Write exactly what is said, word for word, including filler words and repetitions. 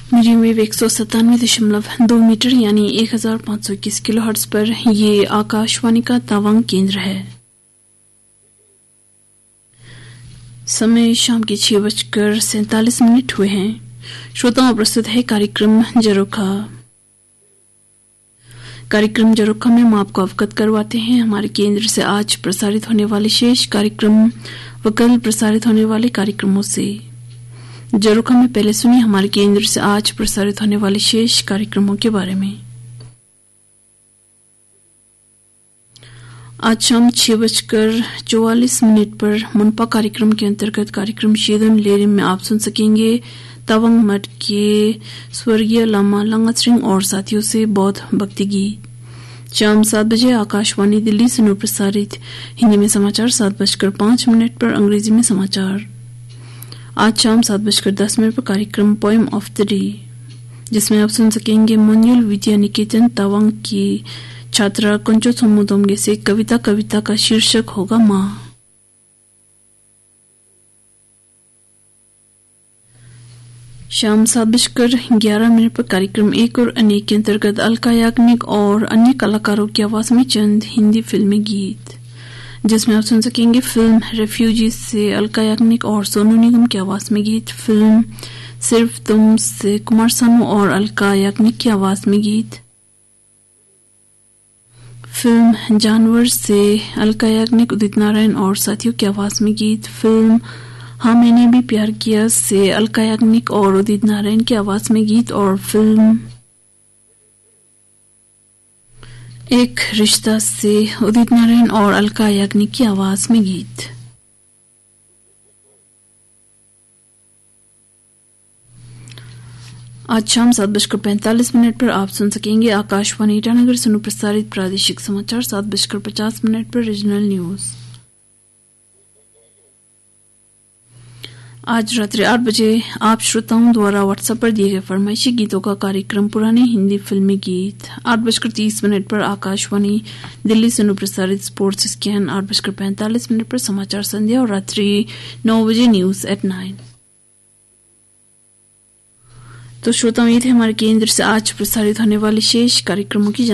Medium wave एक सौ सत्तानवे दशमलव दो मीटर यानी एक हजार पाँच सौ इक्कीस किलो हर्ट्ज पर ये आकाशवाणी का तवांग केंद्र है। समय शाम के छह बजकर सैतालीस मिनट हुए हैं। श्रोताओं, प्रस्तुत है कार्यक्रम जरोखा। कार्यक्रम जरोखा में हम आपको अवगत करवाते हैं हमारे केंद्र से आज प्रसारित होने वाले शेष कार्यक्रम व कल प्रसारित होने वाले कार्यक्रमों से। जरोखा में पहले सुनिए हमारे केंद्र से आज प्रसारित होने वाले शेष कार्यक्रमों के बारे में। आज शाम छह बजकर चौवालीस मिनट पर मुनपा कार्यक्रम के अंतर्गत कार्यक्रम शेदन लेरिम में आप सुन सकेंगे तवांग मठ के स्वर्गीय लामा लंगतरिंग और साथियों से बौद्ध भक्ति गीत। शाम सात बजे आकाशवाणी दिल्ली से प्रसारित हिंदी में समाचार सात बजकर पांच मिनट पर अंग्रेजी में समाचार। आज शाम सात बजकर दस मिनट पर कार्यक्रम पोएम ऑफ द डे, जिसमें आप सुन सकेंगे मोन्युल विद्या निकेतन तवांग की छात्रा कंचो समुदोंगे से कविता कविता का शीर्षक होगा माँ। शाम सात बजकर ग्यारह मिनट पर कार्यक्रम एक और अनेक के अंतर्गत अलका याग्निक और अन्य कलाकारों की आवाज में चंद हिंदी फिल्मी गीत, जिसमें आप सुन सकेंगे फिल्म रेफ्यूजी से अलका याग्निक और सोनू निगम की आवाज में गीत, फिल्म सिर्फ तुम से कुमार सानू और अलका याग्निक की आवाज में गीत, फिल्म जानवर से अलका याग्निक उदित नारायण और साथियों की आवाज में गीत, फिल्म हाँ मैंने भी प्यार किया से अलका याग्निक और उदित नारायण की आवाज में गीत, और फिल्म एक रिश्ता से उदित नारायण और अलका याग्निक की आवाज में गीत। आज शाम सात बजकर पैंतालीस मिनट पर आप सुन सकेंगे आकाशवाणी ईटानगर से प्रसारित प्रादेशिक समाचार। सात बजकर पचास मिनट पर रीजनल न्यूज। आज रात्रि आठ बजे आप श्रोताओं द्वारा व्हाट्सएप पर दिए गए फरमाइशी गीतों का कार्यक्रम पुराने हिंदी फिल्मी गीत। आठ बजकर तीस मिनट पर आकाशवाणी दिल्ली से प्रसारित स्पोर्ट्स स्कैन। आठ बजकर पैंतालीस मिनट पर समाचार संध्या और रात्रि नौ बजे न्यूज एट नाइन। तो श्रोताओं, ये थे हमारे केंद्र से आज प्रसारित होने वाले शेष कार्यक्रमों की